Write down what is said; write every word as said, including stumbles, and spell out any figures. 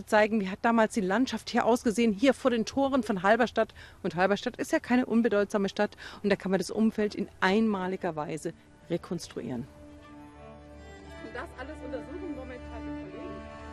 zeigen, wie hat damals die Landschaft hier ausgesehen, hier vor den Toren von Halberstadt. Und Halberstadt ist ja keine unbedeutsame Stadt und da kann man das Umfeld in einmaliger Weise rekonstruieren. Und das alles untersuchen